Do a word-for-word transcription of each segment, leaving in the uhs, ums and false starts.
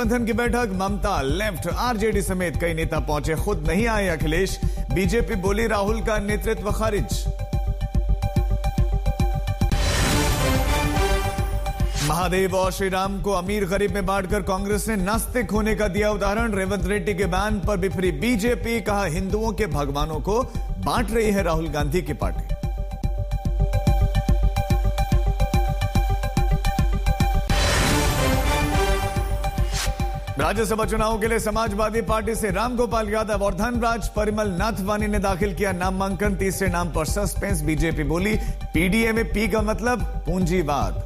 गठबंधन की बैठक, ममता, लेफ्ट, आरजेडी समेत कई नेता पहुंचे, खुद नहीं आए अखिलेश। बीजेपी बोली राहुल का नेतृत्व खारिज। महादेव और श्री राम को अमीर गरीब में बांटकर कांग्रेस ने नास्तिक होने का दिया उदाहरण। रेवंत रेड्डी के बयान पर बिफरी बीजेपी, कहा हिंदुओं के भगवानों को बांट रही है राहुल गांधी की पार्टी। राज्यसभा चुनाव के लिए समाजवादी पार्टी से रामगोपाल यादव और धनराज परिमल नाथवानी ने दाखिल किया नामांकन। तीसरे नाम पर सस्पेंस। बीजेपी बोली पीडीए में पी का मतलब पूंजीवाद।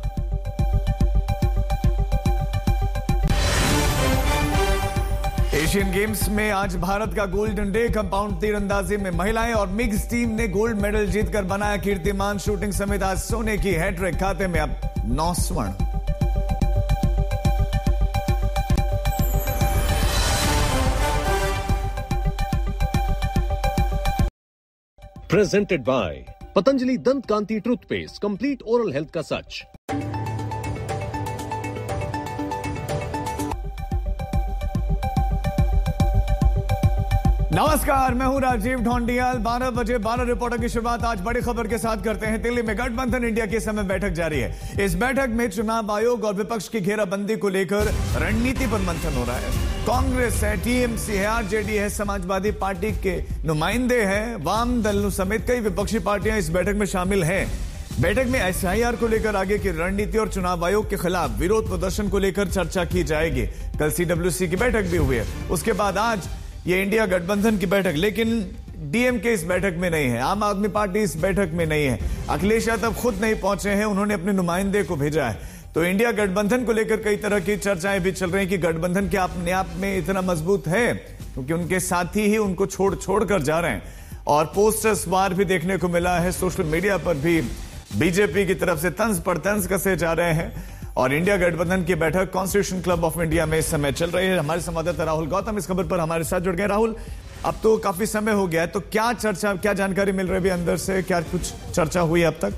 एशियन गेम्स में आज भारत का गोल्डन डे। कंपाउंड तीरंदाजी में महिलाएं और मिक्स टीम ने गोल्ड मेडल जीतकर बनाया कीर्तिमान। शूटिंग समेत आज सोने की हैट्रिक, खाते में अब नौ स्वर्ण। प्रेजेंटेड बाय पतंजलि दंत कांति टूथपेस्ट, कंप्लीट ओरल हेल्थ का सच। नमस्कार, मैं हूं राजीव ढोंडियाल। बारह बजे बारह रिपोर्टर की शुरुआत आज बड़ी खबर के साथ करते हैं। दिल्ली में गठबंधन इंडिया की समय बैठक जारी है। इस बैठक में चुनाव आयोग और विपक्ष की घेराबंदी को लेकर रणनीति पर मंथन हो रहा है। कांग्रेस है, टीएमसी है, आरजेडी है, समाजवादी पार्टी के नुमाइंदे हैं, वाम दल समेत कई विपक्षी पार्टियां इस बैठक में शामिल हैं। बैठक में एसआईआर को लेकर आगे की रणनीति और चुनाव आयोग के खिलाफ विरोध प्रदर्शन को लेकर चर्चा की जाएगी। कल सीडब्ल्यूसी की बैठक भी हुई है। उसके बाद आज ये इंडिया गठबंधन की बैठक, लेकिन डीएमके इस बैठक में नहीं है, आम आदमी पार्टी इस बैठक में नहीं है। अखिलेश यादव खुद नहीं पहुंचे हैं, उन्होंने अपने नुमाइंदे को भेजा है। तो इंडिया गठबंधन को लेकर कई तरह की चर्चाएं भी चल रही हैं कि गठबंधन के अपने आप में इतना मजबूत है, क्योंकि उनके साथी ही उनको छोड़ छोड़ कर जा रहे हैं। और पोस्टर्स वार भी देखने को मिला है। सोशल मीडिया पर भी बीजेपी की तरफ से तंज पर तंज कसे जा रहे हैं। और इंडिया गठबंधन की बैठक कॉन्स्टिट्यूशन क्लब ऑफ इंडिया में इस समय चल रही है। हमारे संवाददाता राहुल गौतम इस खबर पर हमारे साथ जुड़ गए। राहुल, अब तो काफी समय हो गया है, तो क्या चर्चा, क्या जानकारी मिल रही है अंदर से, क्या कुछ चर्चा हुई अब तक?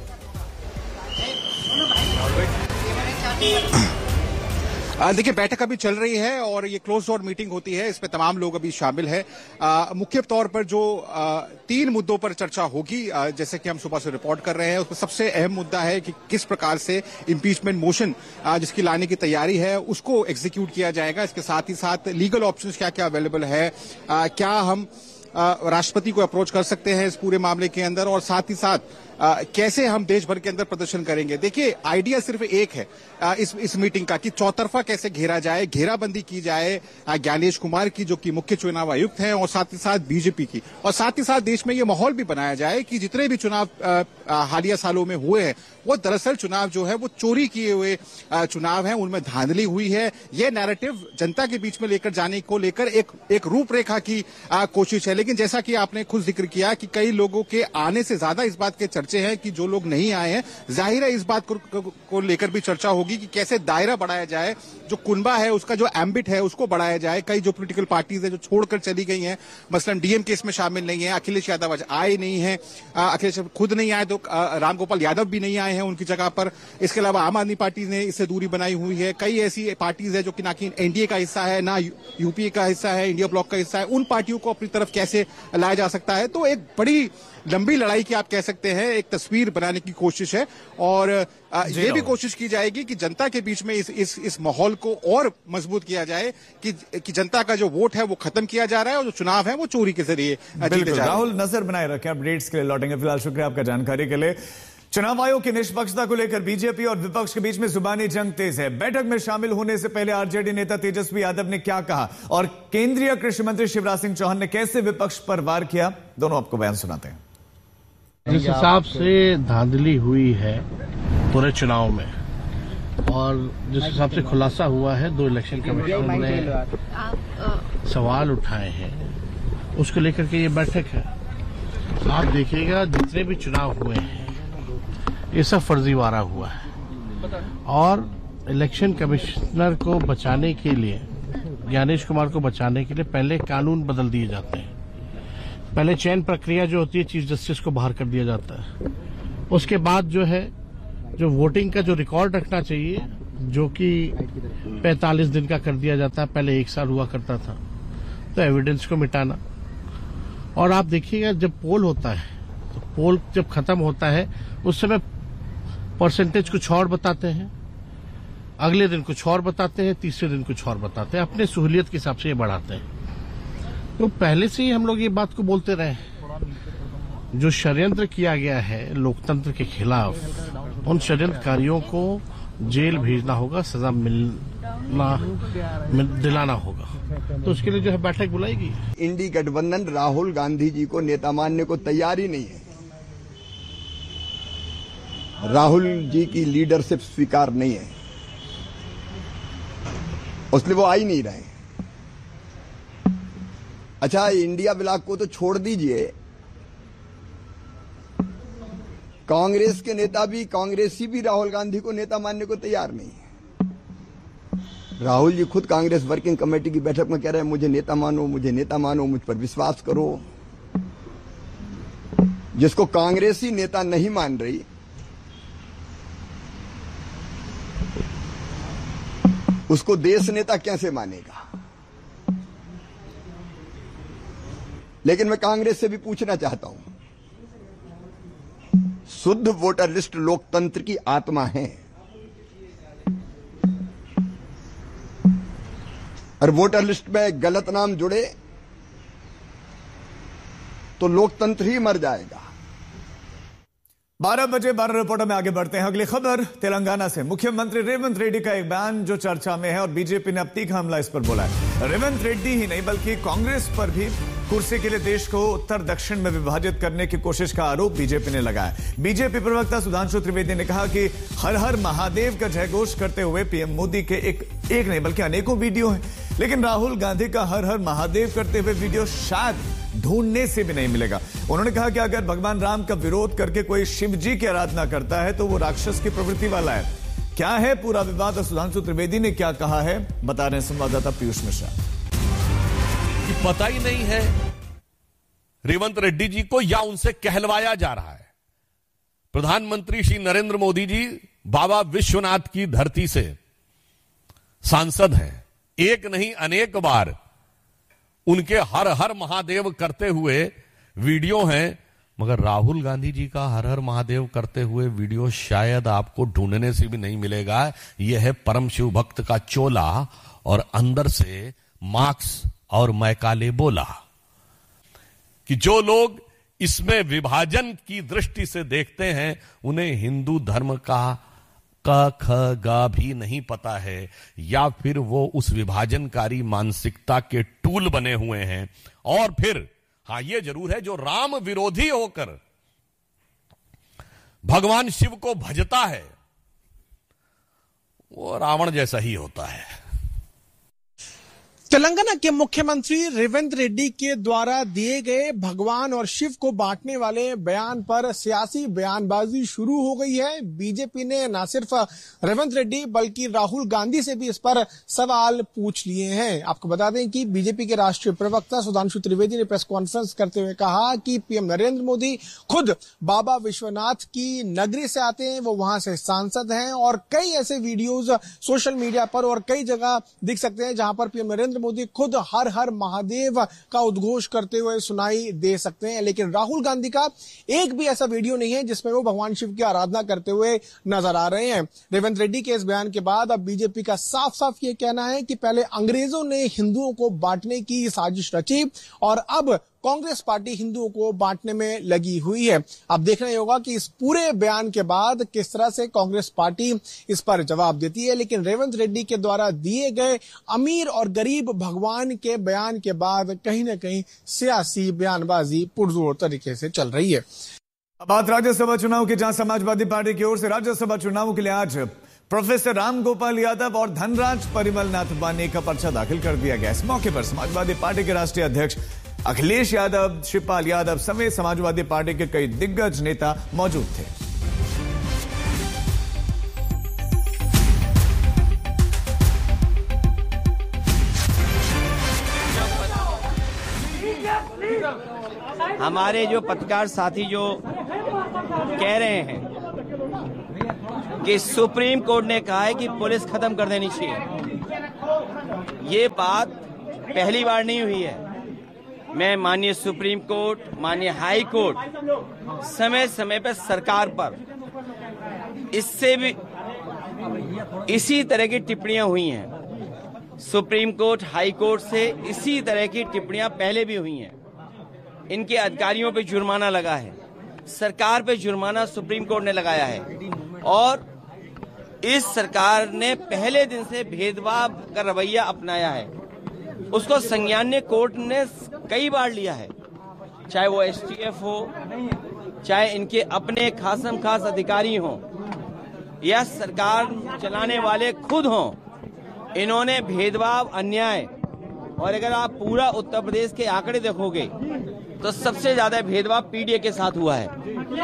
देखिए, बैठक अभी चल रही है और ये क्लोज डोर मीटिंग होती है, इसमें तमाम लोग अभी शामिल है। मुख्य तौर पर जो आ, तीन मुद्दों पर चर्चा होगी, आ, जैसे कि हम सुबह से रिपोर्ट कर रहे हैं, उसमें सबसे अहम मुद्दा है कि किस प्रकार से इम्पीचमेंट मोशन जिसकी लाने की तैयारी है उसको एग्जीक्यूट किया जाएगा। इसके साथ ही साथ लीगल ऑप्शंस क्या क्या अवेलेबल है, आ, क्या हम राष्ट्रपति को अप्रोच कर सकते हैं इस पूरे मामले के अंदर, और साथ ही साथ आ, कैसे हम देश भर के अंदर प्रदर्शन करेंगे। देखिए, आइडिया सिर्फ एक है आ, इस इस मीटिंग का कि चौतरफा कैसे घेरा जाए, घेराबंदी की जाए ज्ञानेश कुमार की, जो कि मुख्य चुनाव आयुक्त हैं, और साथ ही साथ बीजेपी की, और साथ ही साथ देश में ये माहौल भी बनाया जाए कि जितने भी चुनाव हालिया सालों में हुए हैं वो दरअसल चुनाव जो है वो चोरी किए हुए चुनाव हैं, उनमें धांधली हुई है। ये नैरेटिव जनता के बीच में लेकर जाने को लेकर एक एक रूपरेखा की आ, कोशिश है। लेकिन जैसा कि आपने खुद जिक्र किया कि कई लोगों के आने से ज्यादा इस बात के चर्चे हैं कि जो लोग नहीं आए हैं, जाहिर है इस बात को, को, को लेकर भी चर्चा होगी कि कैसे दायरा बढ़ाया जाए, जो कुनबा है उसका जो एम्बिट है उसको बढ़ाया जाए। कई जो पॉलिटिकल पार्टीज है जो छोड़कर चली गई हैं, मसलन डीएमके इसमें शामिल नहीं है, अखिलेश यादव आज आए नहीं है, अखिलेश खुद नहीं आए तो रामगोपाल यादव भी नहीं आए हैं उनकी जगह पर। इसके अलावा आम आदमी पार्टी ने इससे दूरी बनाई हुई है। कई ऐसी पार्टीज है जो कि ना कि एनडीए का हिस्सा है, ना यूपीए का हिस्सा है, इंडिया ब्लॉक का हिस्सा है। उन पार्टियों को अपनी तरफ कैसे लाया जा सकता है, तो एक बड़ी लंबी लड़ाई की आप कह सकते हैं एक तस्वीर बनाने की कोशिश है। और ये भी कोशिश की जाएगी कि जनता के बीच में इस इस इस माहौल को और मजबूत किया जाए कि कि जनता का जो वोट है वो खत्म किया जा रहा है और जो चुनाव है वो चोरी के जरिए जीते जा रहे हैं। राहुल, नजर बनाए रखें, अपडेट्स के लिए लौटेंगे। फिलहाल शुक्रिया आपका जानकारी के लिए। चुनाव आयोग की निष्पक्षता को लेकर बीजेपी और विपक्ष के बीच में जुबानी जंग तेज है। बैठक में शामिल होने से पहले आरजेडी नेता तेजस्वी यादव ने क्या कहा और केंद्रीय कृषि मंत्री शिवराज सिंह चौहान ने कैसे विपक्ष पर वार किया, दोनों आपको बयान सुनाते हैं। जिस हिसाब से धांधली हुई है पूरे चुनाव में और जिस हिसाब से खुलासा हुआ है, दो इलेक्शन कमीशन ने सवाल उठाए हैं, उसको लेकर के ये बैठक है। आप देखिएगा जितने भी चुनाव हुए हैं ये सब फर्जीवाड़ा हुआ है और इलेक्शन कमिश्नर को बचाने के लिए, ज्ञानेश कुमार को बचाने के लिए पहले कानून बदल दिए जाते हैं। पहले चयन प्रक्रिया जो होती है चीफ जस्टिस को बाहर कर दिया जाता है। उसके बाद जो है जो वोटिंग का जो रिकॉर्ड रखना चाहिए, जो कि पैंतालीस दिन का कर दिया जाता है, पहले एक साल हुआ करता था। तो एविडेंस को मिटाना। और आप देखिएगा जब पोल होता है तो पोल जब खत्म होता है उस समय परसेंटेज कुछ और बताते हैं, अगले दिन कुछ और बताते हैं, तीसरे दिन कुछ और बताते हैं, अपने सहूलियत के हिसाब से ये बढ़ाते हैं। तो पहले से ही हम लोग ये बात को बोलते रहे, जो षड्यंत्र किया गया है लोकतंत्र के खिलाफ, उन षड्यंत्रकारियों को जेल भेजना होगा, सजा मिलना मिल, दिलाना होगा। तो उसके लिए जो है बैठक बुलाई गई। इंडी गठबंधन राहुल गांधी जी को नेता मानने को तैयार ही नहीं है। राहुल जी की लीडरशिप स्वीकार नहीं है, इसलिए वो आ ही नहीं रहे। अच्छा, इंडिया ब्लॉक को तो छोड़ दीजिए, कांग्रेस के नेता भी, कांग्रेसी भी राहुल गांधी को नेता मानने को तैयार नहीं है। राहुल जी खुद कांग्रेस वर्किंग कमेटी की बैठक में कह रहे हैं मुझे नेता मानो, मुझे नेता मानो, मुझ पर विश्वास करो। जिसको कांग्रेसी नेता नहीं मान रही, उसको देश नेता कैसे मानेगा? लेकिन मैं कांग्रेस से भी पूछना चाहता हूं, शुद्ध वोटर लिस्ट लोकतंत्र की आत्मा है, और वोटर लिस्ट में गलत नाम जुड़े तो लोकतंत्र ही मर जाएगा। बारह बजे बारह रिपोर्टर में आगे बढ़ते हैं। अगली खबर तेलंगाना से। मुख्यमंत्री रेवंत रेड्डी का एक बयान जो चर्चा में है और बीजेपी ने अब तीखा हमला इस पर बोला है। रेवंत रेड्डी ही नहीं बल्कि कांग्रेस पर भी कुर्सी के लिए देश को उत्तर दक्षिण में विभाजित करने की कोशिश का आरोप बीजेपी ने लगाया। बीजेपी प्रवक्ता सुधांशु त्रिवेदी ने कहा कि हर हर महादेव का जयघोष करते हुए पीएम मोदी के एक एक नहीं बल्कि अनेकों वीडियो हैं, लेकिन राहुल गांधी का हर हर महादेव करते हुए वीडियो शायद ढूंढने से भी नहीं मिलेगा। उन्होंने कहा कि अगर भगवान राम का विरोध करके कोई शिव जी की आराधना करता है तो वो राक्षस की प्रवृत्ति वाला है। क्या है पूरा विवाद और सुधांशु त्रिवेदी ने क्या कहा है, बता रहे हैं संवाददाता पीयूष मिश्रा। कि पता ही नहीं है रेवंत रेड्डी जी को या उनसे कहलवाया जा रहा है। प्रधानमंत्री श्री नरेंद्र मोदी जी बाबा विश्वनाथ की धरती से सांसद हैं, एक नहीं अनेक बार उनके हर हर महादेव करते हुए वीडियो हैं, मगर राहुल गांधी जी का हर हर महादेव करते हुए वीडियो शायद आपको ढूंढने से भी नहीं मिलेगा। यह है परम शिव भक्त का चोला और अंदर से मार्क्स और मैकाले बोला कि जो लोग इसमें विभाजन की दृष्टि से देखते हैं उन्हें हिंदू धर्म का क ख ग भी नहीं पता है, या फिर वो उस विभाजनकारी मानसिकता के टूल बने हुए हैं। और फिर हां, ये जरूर है, जो राम विरोधी होकर भगवान शिव को भजता है वो रावण जैसा ही होता है। तेलंगाना के मुख्यमंत्री रेवंत रेड्डी के द्वारा दिए गए भगवान और शिव को बांटने वाले बयान पर सियासी बयानबाजी शुरू हो गई है। बीजेपी ने न सिर्फ रेवंत रेड्डी बल्कि राहुल गांधी से भी इस पर सवाल पूछ लिए हैं। आपको बता दें कि बीजेपी के राष्ट्रीय प्रवक्ता सुधांशु त्रिवेदी ने प्रेस कॉन्फ्रेंस करते हुए कहा कि पीएम नरेंद्र मोदी खुद बाबा विश्वनाथ की नगरी से आते हैं, वो वहां से सांसद हैं और कई ऐसे वीडियोज सोशल मीडिया पर और कई जगह दिख सकते हैं जहां पर पीएम नरेंद्र मोदी खुद हर हर महादेव का उद्घोष करते हुए सुनाई दे सकते हैं। लेकिन राहुल गांधी का एक भी ऐसा वीडियो नहीं है जिसमें वो भगवान शिव की आराधना करते हुए नजर आ रहे हैं। रेवंत रेड्डी के इस बयान के बाद अब बीजेपी का साफ साफ ये कहना है कि पहले अंग्रेजों ने हिंदुओं को बांटने की साजिश रची और अब कांग्रेस पार्टी हिंदुओं को बांटने में लगी हुई है। अब देखना होगा कि इस पूरे बयान के बाद किस तरह से कांग्रेस पार्टी इस पर जवाब देती है। लेकिन रेवंत रेड्डी के द्वारा दिए गए अमीर और गरीब भगवान के बयान के बाद कहीं ना कहीं सियासी बयानबाजी पुरजोर तरीके से चल रही है। अब बात राज्यसभा चुनाव की, जहां समाजवादी पार्टी की ओर से राज्यसभा चुनाव के लिए आज प्रोफेसर राम गोपाल यादव और धनराज परिमल नाथ बानी का पर्चा दाखिल कर दिया गया। इस मौके पर समाजवादी पार्टी के राष्ट्रीय अध्यक्ष अखिलेश यादव, शिवपाल यादव समेत समाजवादी पार्टी के कई दिग्गज नेता मौजूद थे। हमारे जो पत्रकार साथी जो कह रहे हैं कि सुप्रीम कोर्ट ने कहा है कि पुलिस खत्म कर देनी चाहिए, ये बात पहली बार नहीं हुई है। मैं माननीय सुप्रीम कोर्ट, माननीय हाई कोर्ट, समय समय पर सरकार पर इससे भी इसी तरह की टिप्पणियां हुई हैं। सुप्रीम कोर्ट, हाई कोर्ट से इसी तरह की टिप्पणियां पहले भी हुई हैं। इनके अधिकारियों पे जुर्माना लगा है, सरकार पे जुर्माना सुप्रीम कोर्ट ने लगाया है और इस सरकार ने पहले दिन से भेदभाव का रवैया अपनाया है। उसको संज्ञान कोर्ट ने कई बार लिया है, चाहे वो एसटीएफ हो, चाहे इनके अपने खासम खास अधिकारी हों या सरकार चलाने वाले खुद हों। इन्होंने भेदभाव, अन्याय, और अगर आप पूरा उत्तर प्रदेश के आंकड़े देखोगे तो सबसे ज्यादा भेदभाव पीडीए के साथ हुआ है।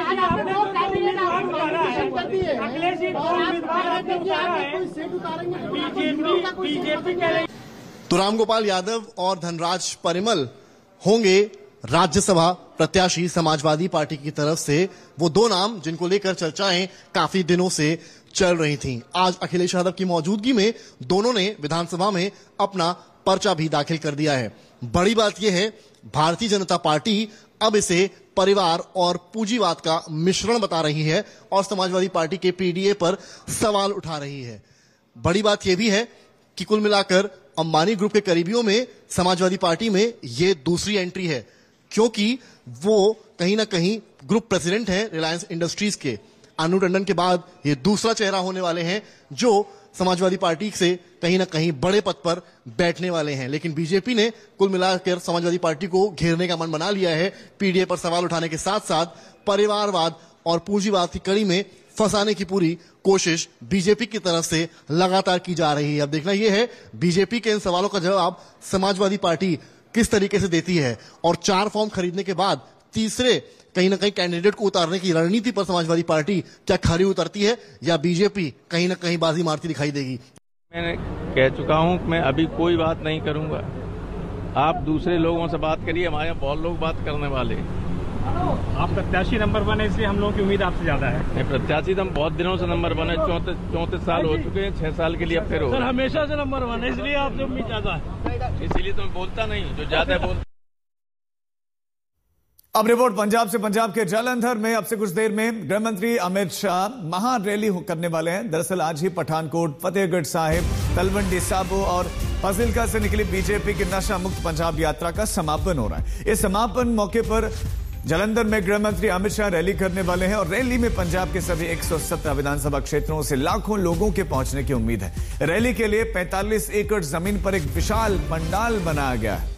तो रामगोपाल यादव और धनराज परिमल होंगे राज्यसभा प्रत्याशी समाजवादी पार्टी की तरफ से। वो दो नाम जिनको लेकर चर्चाएं काफी दिनों से चल रही थीं। आज अखिलेश यादव की मौजूदगी में दोनों ने विधानसभा में अपना पर्चा भी दाखिल कर दिया है। बड़ी बात यह है, भारतीय जनता पार्टी अब इसे परिवार और पूंजीवाद का मिश्रण बता रही है और समाजवादी पार्टी के पीडीए पर सवाल उठा रही है। बड़ी बात यह भी है कि कुल मिलाकर अंबानी ग्रुप के करीबियों में समाजवादी पार्टी में ये दूसरी एंट्री है, क्योंकि वो कहीं ना कहीं ग्रुप प्रेसिडेंट हैं रिलायंस इंडस्ट्रीज के। अनु टंडन के बाद ये दूसरा चेहरा होने वाले हैं जो समाजवादी पार्टी से कहीं ना कहीं बड़े पद पर बैठने वाले हैं। लेकिन बीजेपी ने कुल मिलाकर समाजवादी पार्टी को घेरने का मन बना लिया है। पीडीए पर सवाल उठाने के साथ साथ परिवारवाद और पूंजीवाद की कड़ी में फंसाने की पूरी कोशिश बीजेपी की तरफ से लगातार की जा रही है। अब देखना यह है बीजेपी के इन सवालों का जवाब समाजवादी पार्टी किस तरीके से देती है और चार फॉर्म खरीदने के बाद तीसरे कहीं ना कहीं कैंडिडेट को उतारने की रणनीति पर समाजवादी पार्टी क्या खरी उतरती है या बीजेपी कहीं ना कहीं बाजी मारती दिखाई देगी। मैंने कह चुका हूं कि मैं अभी कोई बात नहीं करूंगा। आप दूसरे लोगों से बात करिए, हमारे यहाँ बहुत लोग बात करने वाले। आप प्रत्याशी नंबर वन है, इसलिए हम लोगों की उम्मीद आपसे ज्यादा है। नहीं, प्रत्याशी तो हम बहुत दिनों से नंबर वन है, चौंतीस चौंतीस साल हो चुके हैं, छह साल के लिए अब फिर हो। सर हमेशा से नंबर वन है, इसलिए आपसे उम्मीद ज्यादा है। इसीलिए तो मैं बोलता नहीं, जो ज्यादा बोलता। अब रिपोर्ट पंजाब से। पंजाब के जालंधर में अब से कुछ देर में गृह मंत्री अमित शाह महा रैली करने वाले हैं। दरअसल आज ही पठानकोट, फतेहगढ़ साहिब, तलवंडी साबो और फाजिलका से निकली बीजेपी की नशा मुक्त पंजाब यात्रा का समापन हो रहा है। इस समापन मौके पर जालंधर में गृह मंत्री अमित शाह रैली करने वाले हैं और रैली में पंजाब के सभी एक सौ सत्रह विधानसभा क्षेत्रों से लाखों लोगों के पहुंचने की उम्मीद है। रैली के लिए पैंतालीस एकड़ जमीन पर एक विशाल पंडाल बनाया गया है।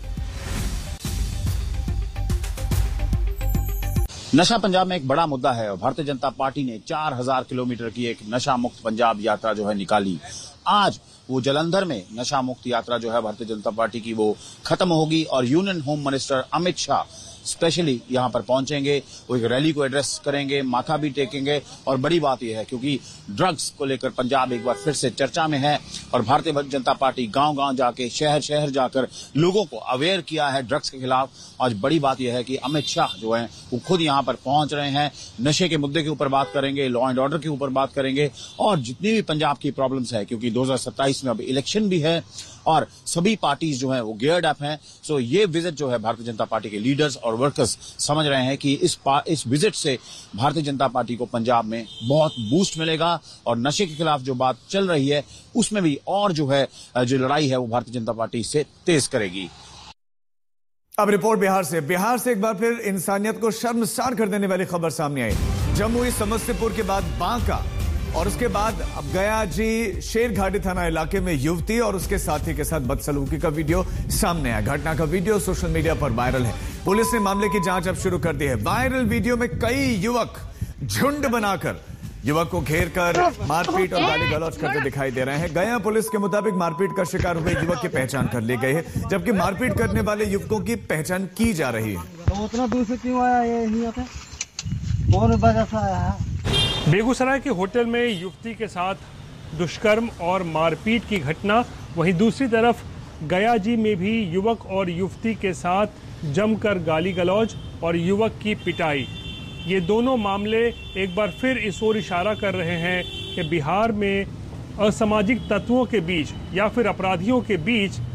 नशा पंजाब में एक बड़ा मुद्दा है और भारतीय जनता पार्टी ने चार हज़ार किलोमीटर की एक नशा मुक्त पंजाब यात्रा जो है निकाली। आज वो जालंधर में नशा मुक्त यात्रा जो है भारतीय जनता पार्टी की वो खत्म होगी और union home minister Amit Shah specially यहां पर पहुंचेंगे। वो एक रैली को एड्रेस करेंगे, माथा भी टेकेंगे और बड़ी बात यह है क्योंकि ड्रग्स को लेकर पंजाब एक बार फिर से चर्चा में है और भारतीय जनता पार्टी गांव-गांव जाके, शहर शहर जाकर लोगों को अवेयर किया है ड्रग्स के खिलाफ। आज बड़ी बात यह है कि अमित शाह जो है वो खुद यहां पर पहुंच रहे हैं, नशे के मुद्दे के ऊपर बात करेंगे, लॉ एंड ऑर्डर के ऊपर बात करेंगे और जितनी भी पंजाब की प्रॉब्लम्स है, क्योंकि दो हजार सत्ताईस में अब इलेक्शन भी है और सभी पार्टीज जो है वो गियर्ड अप हैं। सो ये विजिट जो है भारतीय जनता पार्टी के लीडर्स और वर्कर्स समझ रहे हैं कि इस इस विजिट से भारतीय जनता पार्टी को पंजाब में बहुत बूस्ट मिलेगा और नशे के खिलाफ जो बात चल रही है उसमें भी और जो है जो लड़ाई है वो भारतीय जनता पार्टी से तेज करेगी। अब रिपोर्ट बिहार से। बिहार से एक बार फिर इंसानियत को शर्मसार कर देने वाली खबर सामने आई। जमुई, समस्तीपुर के बाद बांका और उसके बाद अब गया जी शेरघाटी थाना इलाके में युवती और उसके साथी के साथ बदसलूकी का वीडियो सामने आया। घटना का वीडियो सोशल मीडिया पर वायरल है। पुलिस ने मामले की जांच अब शुरू कर दी है। वायरल वीडियो में कई युवक झुंड बनाकर युवक को घेर कर मारपीट और गाली गलौज करते दिखाई दे रहे हैं। गया पुलिस के मुताबिक मारपीट का शिकार हुए युवक की पहचान कर ली गई है, जबकि मारपीट करने वाले युवकों की पहचान की जा रही है। तो उतना दूर से क्यों आया ये यहाँ पे? कौन वजह से आया है? बेगूसराय के होटल में युवती के साथ दुष्कर्म और मारपीट की घटना। वहीं दूसरी तरफ गया जी में भी युवक और युवती के साथ जमकर गाली गलौज और युवक की पिटाई। ये दोनों मामले एक बार फिर इस ओर इशारा कर रहे हैं कि बिहार में असामाजिक तत्वों के बीच या फिर अपराधियों के बीच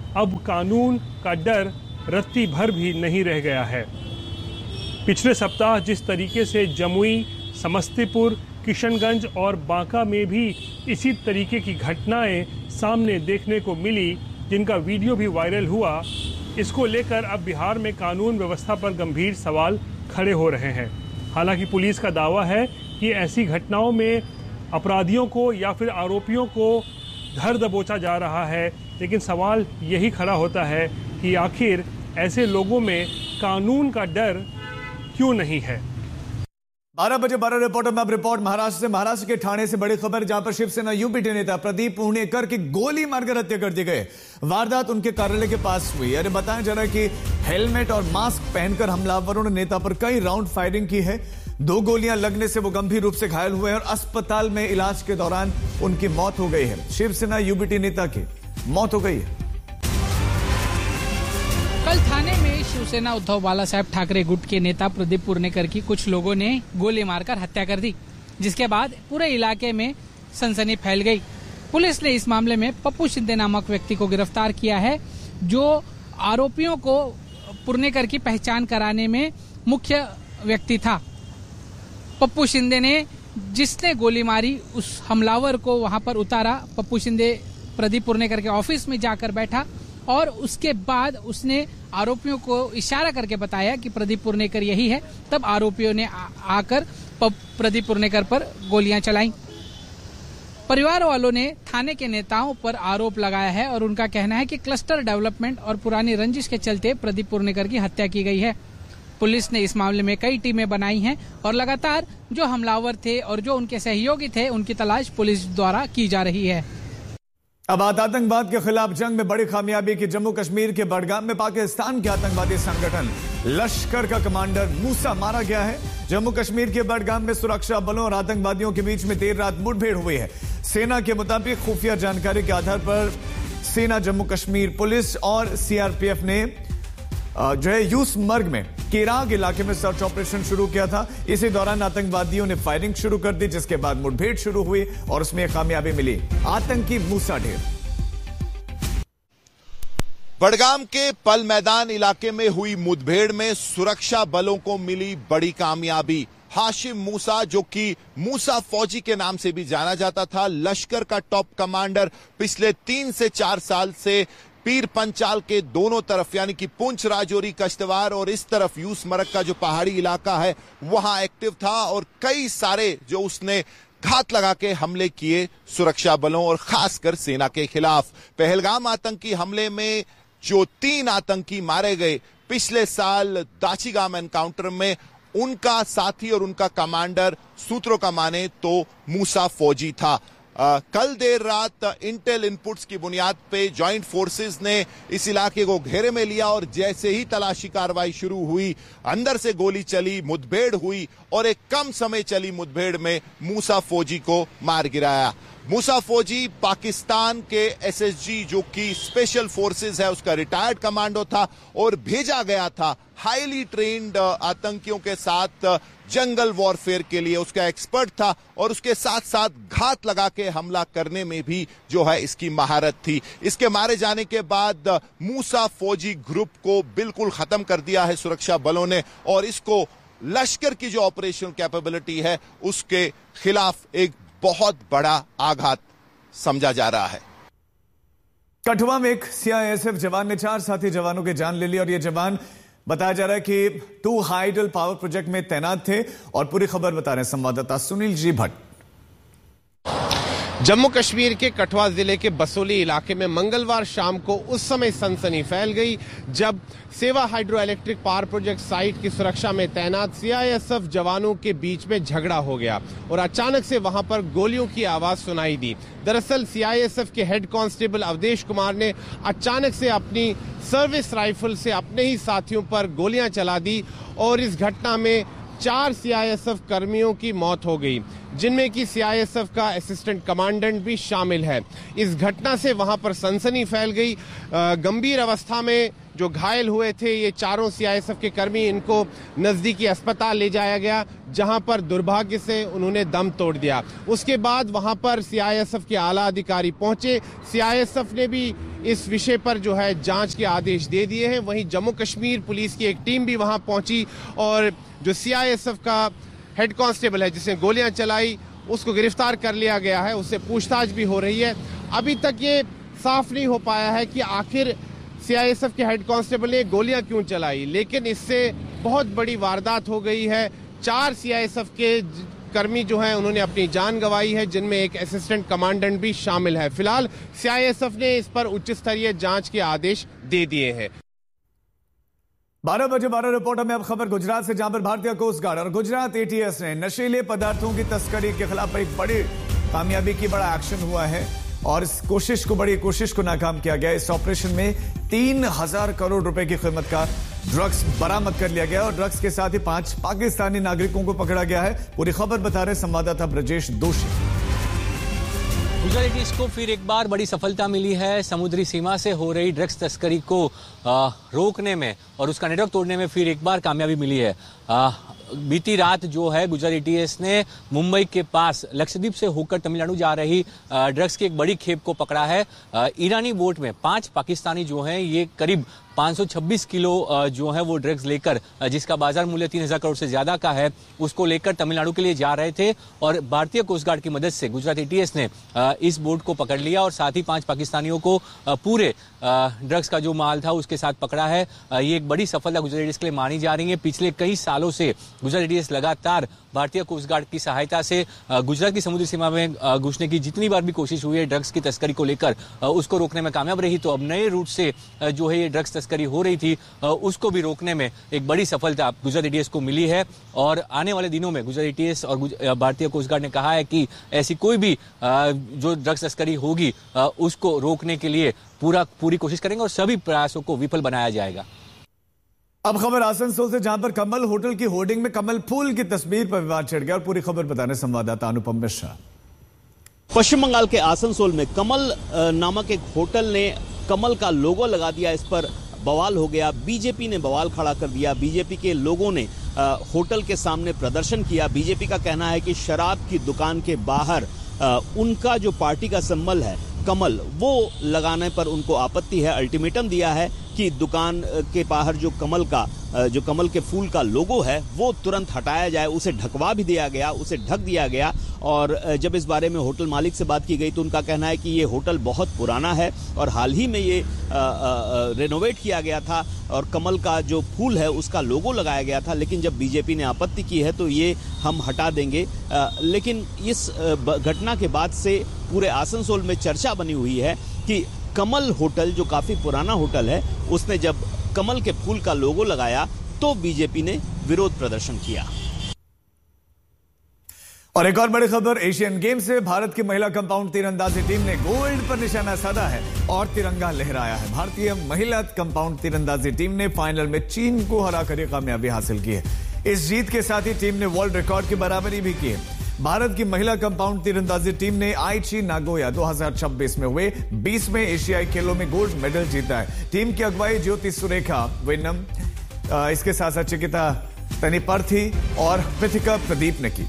अब कानून का डर रत्ती भर भी नहीं रह गया है। पिछले सप्ताह जिस तरीके से जमुई, समस्तीपुर, किशनगंज और बांका में भी इसी तरीके की घटनाएं सामने देखने को मिली, जिनका वीडियो भी वायरल हुआ, इसको लेकर अब बिहार में कानून व्यवस्था पर गंभीर सवाल खड़े हो रहे हैं। हालांकि पुलिस का दावा है कि ऐसी घटनाओं में अपराधियों को या फिर आरोपियों को धर दबोचा जा रहा है, लेकिन सवाल यही खड़ा होता है कि आखिर ऐसे लोगों में कानून का डर क्यों नहीं है। बारह बजे बारह रिपोर्टर में अब रिपोर्ट महाराष्ट्र से। महाराष्ट्र के ठाणे से बड़ी खबर, जहां पर शिवसेना यूपीटी नेता प्रदीप पुणेकर की गोली मारकर हत्या कर दी गई। वारदात उनके कार्यालय के पास हुई। अरे बताएं जरा कि हेलमेट और मास्क पहनकर हमलावरों ने नेता पर कई राउंड फायरिंग की है। दो गोलियां लगने से वो गंभीर रूप से घायल हुए हैं और अस्पताल में इलाज के दौरान उनकी मौत हो गई है। शिवसेना यूपीटी नेता की मौत हो गई है। कल थाने में शिवसेना उद्धव बालासाहेब ठाकरे गुट के नेता प्रदीप पुणेकर की कुछ लोगों ने गोली मारकर हत्या कर दी, जिसके बाद पूरे इलाके में सनसनी फैल गई। पुलिस ने इस मामले में पप्पू शिंदे नामक व्यक्ति को गिरफ्तार किया है, जो आरोपियों को पुणेकर की पहचान कराने में मुख्य व्यक्ति था। पप्पू शिंदे ने जिसने गोली मारी उस हमलावर को वहां पर उतारा। पप्पू शिंदे प्रदीप पुणेकर के ऑफिस में जाकर बैठा और उसके बाद उसने आरोपियों को इशारा करके बताया कि प्रदीप पुणेकर यही है। तब आरोपियों ने आ, आकर प्रदीप पुणेकर पर गोलियां चलाईं। परिवार वालों ने थाने के नेताओं पर आरोप लगाया है और उनका कहना है कि क्लस्टर डेवलपमेंट और पुरानी रंजिश के चलते प्रदीप पुणेकर की हत्या की गई है। पुलिस ने इस मामले में कई टीमें बनाई हैं और लगातार जो हमलावर थे और जो उनके सहयोगी थे उनकी तलाश पुलिस द्वारा की जा रही है। अब आतंकवाद के खिलाफ जंग में बड़ी कामयाबी की। जम्मू कश्मीर के बडगाम में पाकिस्तान के आतंकवादी संगठन लश्कर का कमांडर मूसा मारा गया है। जम्मू कश्मीर के बडगाम में सुरक्षा बलों और आतंकवादियों के बीच में देर रात मुठभेड़ हुई है। सेना के मुताबिक खुफिया जानकारी के आधार पर सेना, जम्मू कश्मीर पुलिस और सीआरपीएफ ने जो है यूसमर्ग में केराग इलाके में सर्च ऑपरेशन शुरू किया था। इसी दौरान आतंकवादियों ने फायरिंग शुरू कर दी, जिसके बाद मुठभेड़ शुरू हुई और उसमें कामयाबी मिली। आतंकी मूसा ढेर। बडगाम के पल मैदान इलाके में हुई मुठभेड़ में सुरक्षा बलों को मिली बड़ी कामयाबी। हाशिम मूसा, जो कि मूसा फौजी के नाम से भी जाना जाता था, लश्कर का टॉप कमांडर, पिछले तीन से चार साल से पीर पंचाल के दोनों तरफ यानी कि पुंछ, राजौरी, कश्तवार और इस तरफ यूसमर्ग का जो पहाड़ी इलाका है वहां एक्टिव था और कई सारे जो उसने घात लगा के हमले किए सुरक्षा बलों और खासकर सेना के खिलाफ। पहलगाम आतंकी हमले में जो तीन आतंकी मारे गए पिछले साल दाचिगाम एनकाउंटर में, उनका साथी और उनका कमांडर सूत्रों का माने तो मूसा फौजी था। आ, कल देर रात इंटेल इनपुट्स की बुनियाद पे जॉइंट फोर्सेस ने इस इलाके को घेरे में लिया और जैसे ही तलाशी कार्रवाई शुरू हुई, अंदर से गोली चली, मुठभेड़ हुई और एक कम समय चली मुठभेड़ में मूसा फौजी को मार गिराया। मूसा फौजी पाकिस्तान के एसएसजी जो कि स्पेशल फोर्सेस है उसका रिटायर्ड कमांडो था और भेजा गया था हाईली ट्रेन्ड आतंकियों के साथ जंगल वॉरफेयर के लिए। उसका एक्सपर्ट था और उसके साथ साथ घात लगा के हमला करने में भी जो है इसकी महारत थी। इसके मारे जाने के बाद मूसा फौजी ग्रुप को बिल्कुल खत्म कर दिया है सुरक्षा बलों ने और इसको लश्कर की जो ऑपरेशन कैपेबिलिटी है उसके खिलाफ एक बहुत बड़ा आघात समझा जा रहा है। कठुआ में एक सीआईएसएफ जवान ने चार साथी जवानों की जान ले ली और ये जवान बताया जा रहा है कि टू हाइडल पावर प्रोजेक्ट में तैनात थे। और पूरी खबर बता रहे हैं संवाददाता सुनील जी भट्ट। जम्मू कश्मीर के कठुआ जिले के बसोली इलाके में मंगलवार शाम को उस समय सनसनी फैल गई जब सेवा hydro electric power project site की सुरक्षा में तैनात सीआईएसएफ जवानों के बीच में झगड़ा हो गया और अचानक से वहां पर गोलियों की आवाज सुनाई दी। दरअसल सीआईएसएफ के हेड कांस्टेबल अवधेश कुमार ने अचानक से अपनी सर्विस राइफल से अपने ही साथियों पर गोलियां चला दी और इस घटना में चार सीआईएसएफ कर्मियों की मौत हो गई। जिनमें कि सीआईएसएफ का असिस्टेंट कमांडेंट भी शामिल है। इस घटना से वहां पर सनसनी फैल गई। गंभीर अवस्था में जो घायल हुए थे ये चारों सीआईएसएफ के कर्मी, इनको नजदीकी अस्पताल ले जाया गया, जहां पर दुर्भाग्य से उन्होंने दम तोड़ दिया। उसके बाद वहां पर सीआईएसएफ के आला अधिकारी पहुंचे। सीआईएसएफ ने भी इस विषय पर जो है जांच के आदेश दे दिए हैं। वहीं जम्मू कश्मीर पुलिस की एक टीम भी वहां पहुंची और जो सीआईएसएफ का हेड कांस्टेबल है जिसने गोलियां चलाई उसको गिरफ्तार कर लिया गया है, उससे पूछताछ भी हो रही है। अभी तक ये साफ नहीं हो पाया है कि आखिर सीआईएसएफ के हेड कांस्टेबल ने गोलियां क्यों चलाई, लेकिन इससे बहुत बड़ी वारदात हो गई है। चार सीआईएसएफ के कर्मी जो हैं उन्होंने अपनी जान गंवाई है, जिनमें एक असिस्टेंट कमांडेंट भी शामिल है। फिलहाल सीआईएसएफ ने इस पर उच्च स्तरीय जांच के आदेश दे दिए हैं। बारह बजे बारह रिपोर्टर में अब खबर गुजरात से, जहां पर भारतीय कोस्ट गार्ड और गुजरात एटीएस ने नशीले पदार्थों की तस्करी के खिलाफ एक बड़ी कामयाबी की, बड़ा एक्शन हुआ है और इस कोशिश को बड़ी कोशिश को नाकाम किया गया। इस ऑपरेशन में तीन हजार करोड़ रुपए की कीमत का ड्रग्स बरामद कर लिया गया और ड्रग्स के साथ ही पांच पाकिस्तानी नागरिकों को पकड़ा गया है। पूरी खबर बता रहे संवाददाता ब्रजेश दोषी। गुजरात एटीएस को फिर एक बार बड़ी सफलता मिली है समुद्री सीमा से हो रही ड्रग्स तस्करी को आ, रोकने में और उसका नेटवर्क तोड़ने में फिर एक बार कामयाबी मिली है। आ, बीती रात जो है गुजरात एटीएस ने मुंबई के पास लक्षद्वीप से होकर तमिलनाडु जा रही ड्रग्स की एक बड़ी खेप को पकड़ा है। ईरानी बोट में पांच पाकिस्तानी जो हैं ये करीब पाँच सौ छब्बीस किलो जो है वो ड्रग्स लेकर, जिसका बाजार मूल्य तीन हजार करोड़ से ज्यादा का है, उसको लेकर तमिलनाडु के लिए जा रहे थे और भारतीय कोस्ट गार्ड की मदद से गुजरात एटीएस ने इस बोट को पकड़ लिया और साथ ही पांच पाकिस्तानियों को पूरे ड्रग्स का जो माल था उसके साथ पकड़ा है। ये एक बड़ी सफलता गुजरात एटीएस के लिए मानी जा रही है। पिछले कई सालों से गुजरात एटीएस लगातार भारतीय कोस्ट गार्ड की सहायता से गुजरात की समुद्री सीमा में घुसने की जितनी बार भी कोशिश हुई है ड्रग्स की तस्करी को लेकर, उसको रोकने में कामयाब रही। तो अब नए रूट से जो है ये ड्रग्स तस्करी हो रही थी उसको भी रोकने में एक बड़ी सफलता गुजरात एटीएस को मिली है और आने वाले दिनों में गुजरात एटीएस और भारतीय कोस्ट गार्ड ने कहा है कि ऐसी कोई भी जो ड्रग्स तस्करी होगी उसको रोकने के लिए पूरा पूरी कोशिश करेंगे और सभी प्रयासों को विफल बनाया जाएगा। अब खबर आसनसोल से, जहां पर कमल होटल की होर्डिंग में कमल फूल की तस्वीर पर विवाद छिड़ गया और पूरी खबर बताने संवाददाता अनुपम मिश्रा। पश्चिम बंगाल के आसनसोल में कमल नामक एक होटल ने कमल का लोगो लगा दिया, इस पर बवाल हो गया। बीजेपी ने बवाल खड़ा कर दिया। बीजेपी के लोगों ने आ, होटल के सामने प्रदर्शन किया। बीजेपी का कहना है कि शराब की दुकान के बाहर आ, उनका जो पार्टी का सिंबल है कमल, वो लगाने पर उनको आपत्ति है। अल्टीमेटम दिया है कि दुकान के बाहर जो कमल का जो कमल के फूल का लोगो है वो तुरंत हटाया जाए। उसे ढकवा भी दिया गया, उसे ढक दिया गया। और जब इस बारे में होटल मालिक से बात की गई तो उनका कहना है कि ये होटल बहुत पुराना है और हाल ही में ये रेनोवेट किया गया था और कमल का जो फूल है उसका लोगो लगाया गया था, लेकिन जब बीजेपी ने आपत्ति की है तो ये हम हटा देंगे। आ, लेकिन इस घटना के बाद से पूरे आसनसोल में चर्चा बनी हुई है कि कमल होटल जो काफी पुराना होटल है उसने जब कमल के फूल का लोगो लगाया तो बीजेपी ने विरोध प्रदर्शन किया। और एक और बड़ी खबर एशियन गेम्स से, भारत की महिला कंपाउंड तीरंदाजी टीम ने गोल्ड पर निशाना साधा है और तिरंगा लहराया है। भारतीय महिला कंपाउंड तीरंदाजी टीम ने फाइनल में चीन को हराकर कामयाबी हासिल की है। इस जीत के साथ ही टीम ने वर्ल्ड रिकॉर्ड की बराबरी भी की है। भारत की महिला कंपाउंड तीरंदाजी टीम ने आईची नागोया दो हज़ार छब्बीस में हुए बीसवें एशियाई खेलों में गोल्ड मेडल जीता है। टीम की अगुवाई ज्योति सुरेखा वेनम, इसके साथ साथ चिकिता तनिपार्थी और पृथिका प्रदीप ने की।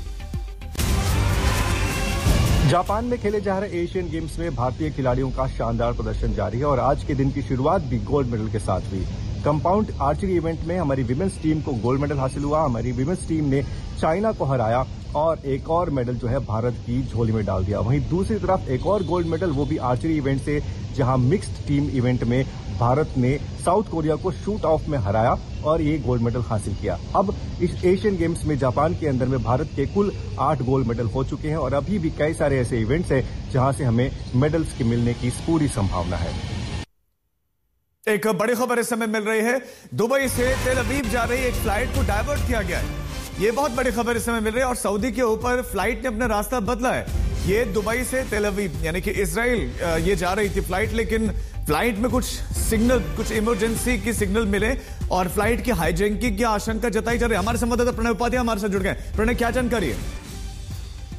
जापान में खेले जा रहे एशियन गेम्स में भारतीय खिलाड़ियों का शानदार प्रदर्शन जारी है और आज के दिन की शुरुआत भी गोल्ड मेडल के साथ हुई। कंपाउंड आर्चरी इवेंट में हमारी विमेंस टीम को गोल्ड मेडल हासिल हुआ। हमारी विमेंस टीम ने चाइना को हराया और एक और मेडल जो है भारत की झोली में डाल दिया। वहीं दूसरी तरफ एक और गोल्ड मेडल, वो भी आर्चरी इवेंट से, जहां मिक्स्ड टीम इवेंट में भारत ने साउथ कोरिया को शूट ऑफ में हराया और ये गोल्ड मेडल हासिल किया। अब इस एशियन गेम्स में जापान के अंदर में भारत के कुल आठ गोल्ड मेडल हो चुके हैं और अभी भी कई सारे ऐसे इवेंट्स हैं जहां से हमें मेडल्स के मिलने की पूरी संभावना है। एक बड़ी खबर इस समय मिल रही है, दुबई से तेल अवीव जा रही एक फ्लाइट को डायवर्ट किया गया है। ये बहुत बड़ी खबर इस समय मिल रही है और सऊदी के ऊपर फ्लाइट ने अपना रास्ता बदला है। ये दुबई से तेल अवीव यानी कि इजराइल ये जा रही थी फ्लाइट, लेकिन फ्लाइट में कुछ सिग्नल, कुछ इमरजेंसी की सिग्नल मिले और फ्लाइट की हाईजैकिंग की आशंका जताई जा रही है। हमारे संवाददाता प्रणय उपाध्याय हमारे साथ जुड़ गए। प्रणय, क्या जानकारी है?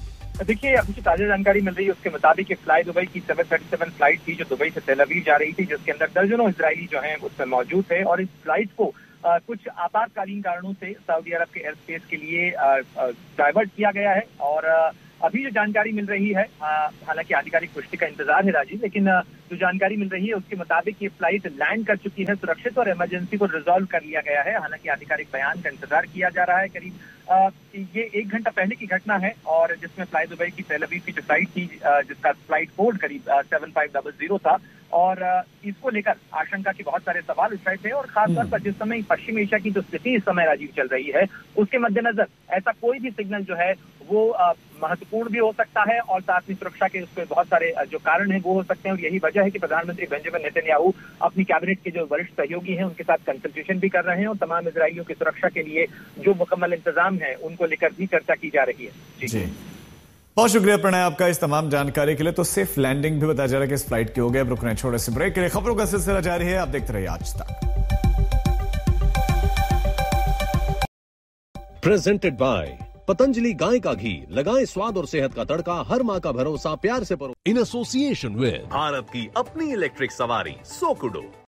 देखिए, अभी जो ताजा जानकारी मिल रही है उसके मुताबिक फ्लाई दुबई की सेवन थर्टी सेवन फ्लाइट थी जो दुबई से तेल अवीव जा रही थी, जिसके अंदर दर्जनों इजरायली जो हैं उसमें मौजूद थे और इस फ्लाइट को आ, कुछ आपातकालीन कारणों से सऊदी अरब के एयर स्पेस के लिए डाइवर्ट किया गया है। और आ, अभी जो जानकारी मिल रही है, हालांकि आधिकारिक पुष्टि का इंतजार है राजीव, लेकिन जो जानकारी मिल रही है उसके मुताबिक ये फ्लाइट लैंड कर चुकी है सुरक्षित और इमरजेंसी को रिजॉल्व कर लिया गया है। हालांकि आधिकारिक बयान का इंतजार किया जा रहा है। करीब आ, ये एक घंटा पहले की घटना है और जिसमें फ्लाई दुबई की तेल अवीव की जो फ्लाइट थी जिसका फ्लाइट कोड करीब सेवन फाइव डबल जीरो था और इसको लेकर आशंका के बहुत सारे सवाल उठ रहे थे और खासतौर पर जिस समय पश्चिम एशिया की जो स्थिति इस समय राजीव चल रही है उसके मद्देनजर ऐसा कोई भी सिग्नल जो है वो महत्वपूर्ण भी हो सकता है और साथ ही सुरक्षा के उसके बहुत सारे जो कारण हैं वो हो सकते हैं। और यही वजह है कि प्रधानमंत्री बेंजामिन नेतन्याहू अपनी कैबिनेट के जो वरिष्ठ सहयोगी हैं उनके साथ कंसल्टेशन भी कर रहे हैं और तमाम इजरायलियों की सुरक्षा के लिए जो मुकम्मल इंतजाम है उनको लेकर भी चर्चा की जा रही है। जी, जी। बहुत शुक्रिया प्रणय आपका इस तमाम जानकारी के लिए। तो सेफ लैंडिंग भी बताया जा रहा है कि इस फ्लाइट की हो गया। रुकने छोटे से ब्रेक के लिए खबरों का सिलसिला जारी है, आप देखते रहिए आज तक। प्रेजेंटेड बाय पतंजलि गाय का घी, लगाएं स्वाद और सेहत का तड़का, हर माँ का भरोसा प्यार से परो। इन एसोसिएशन विद भारत की अपनी इलेक्ट्रिक सवारी सोकुडो।